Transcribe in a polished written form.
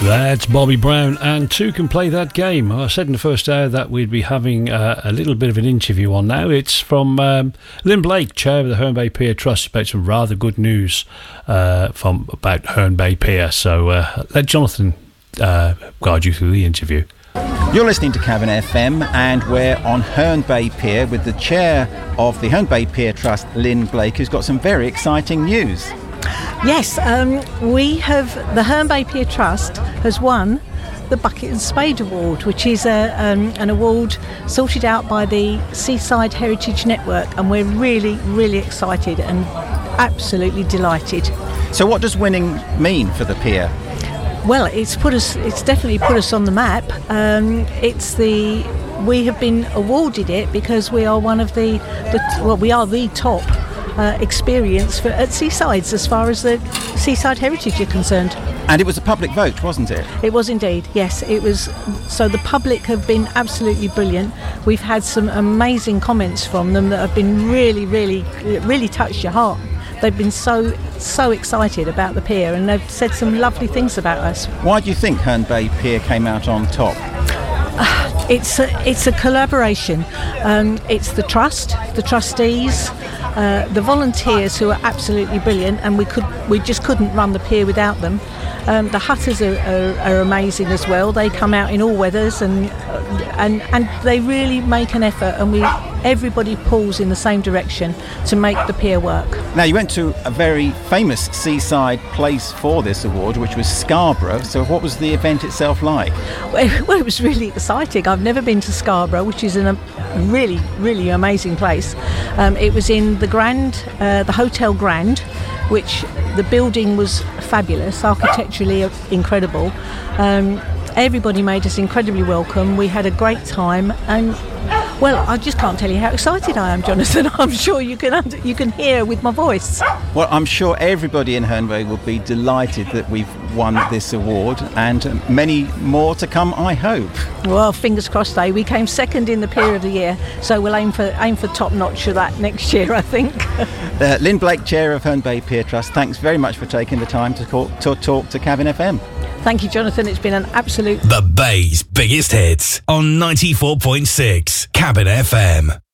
That's Bobby Brown and Two Can Play That Game. I said in the first hour that we'd be having a little bit of an interview on now. It's from Lynn Blake, chair of the Herne Bay Pier Trust, about some rather good news about Herne Bay Pier. So let Jonathan guide you through the interview. You're listening to Cabin FM, and we're on Herne Bay Pier with the chair of the Herne Bay Pier Trust, Lynn Blake, who's got some very exciting news. Yes, the Herne Bay Pier Trust has won the Bucket and Spade Award, which is an award sorted out by the Seaside Heritage Network, and we're really, really excited and absolutely delighted. So what does winning mean for the pier? Well, it's definitely put us on the map. We have been awarded it because we are one of we are the top experience at Seasides as far as the Seaside Heritage are concerned. And it was a public vote, wasn't it? It was indeed, yes. It was. So the public have been absolutely brilliant. We've had some amazing comments from them that have been really, really, really touched your heart. They've been so excited about the pier, and they've said some lovely things about us. Why do you think Herne Bay Pier came out on top? It's a collaboration. It's the trust, the trustees, the volunteers who are absolutely brilliant, and we just couldn't run the pier without them. The Hutters are amazing as well. They come out in all weathers and they really make an effort, and everybody pulls in the same direction to make the pier work. Now, you went to a very famous seaside place for this award, which was Scarborough. So what was the event itself like? Well, it was really exciting. I've never been to Scarborough, which is a really, really amazing place. It was in the Hotel Grand, which the building was fabulous, architecturally incredible. Everybody made us incredibly welcome. We had a great time, and well, I just can't tell you how excited I am, Jonathan. I'm sure you can hear with my voice. Well, I'm sure everybody in Herne Bay will be delighted that we've won this award, and many more to come, I hope. Well, fingers crossed, eh? We came second in the Pier of the Year, so we'll aim for top notch for that next year, I think. Lynn Blake, chair of Herne Bay Pier Trust, thanks very much for taking the time to talk to Cabin FM. Thank you, Jonathan. It's been an absolute... The Bay's biggest hits on 94.6 Cabin FM.